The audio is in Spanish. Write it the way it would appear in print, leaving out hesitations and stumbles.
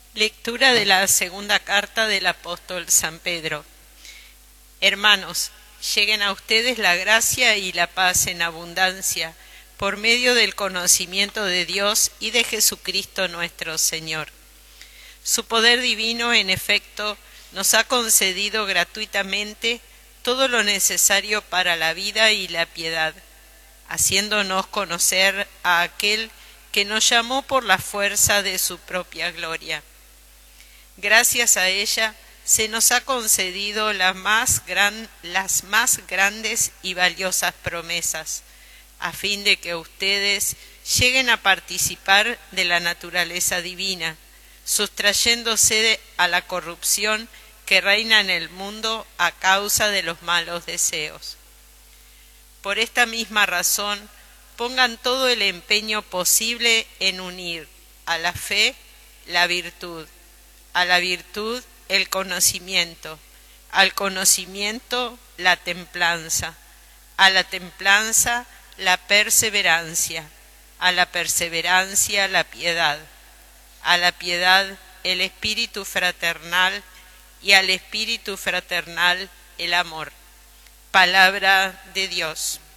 Lectura de la segunda carta del apóstol San Pedro. Hermanos, lleguen a ustedes la gracia y la paz en abundancia, por medio del conocimiento de Dios y de Jesucristo nuestro Señor. Su poder divino, en efecto, nos ha concedido gratuitamente todo lo necesario para la vida y la piedad, haciéndonos conocer a aquel que nos llamó por la fuerza de su propia gloria. Gracias a ella se nos ha concedido las más grandes y valiosas promesas, a fin de que ustedes lleguen a participar de la naturaleza divina, sustrayéndose a la corrupción que reina en el mundo a causa de los malos deseos. Por esta misma razón, pongan todo el empeño posible en unir a la fe la virtud, a la virtud el conocimiento, al conocimiento la templanza, a la templanza la perseverancia, a la perseverancia la piedad, a la piedad el espíritu fraternal y al espíritu fraternal el amor. Palabra de Dios.